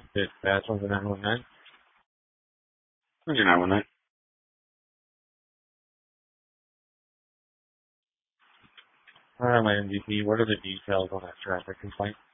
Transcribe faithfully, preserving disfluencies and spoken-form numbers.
Bit fast on the nine one nine. You're nine one nine. Alright, my M V P, what are the details on that traffic complaint?